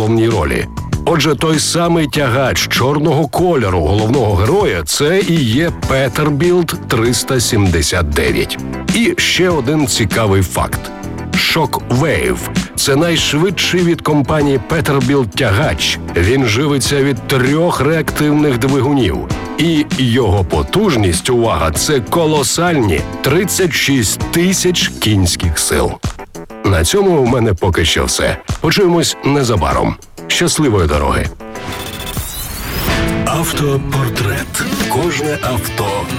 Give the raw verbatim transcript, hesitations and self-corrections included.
головній ролі. Отже, той самий тягач чорного кольору головного героя – це і є Peterbilt триста сімдесят дев'ять. І ще один цікавий факт. Shockwave – це найшвидший від компанії Peterbilt тягач. Він живиться від трьох реактивних двигунів. І його потужність, увага, це колосальні тридцять шість тисяч кінських сил. На цьому у мене поки що все. Почуємось незабаром. Щасливої дороги! Автопортрет. Кожне авто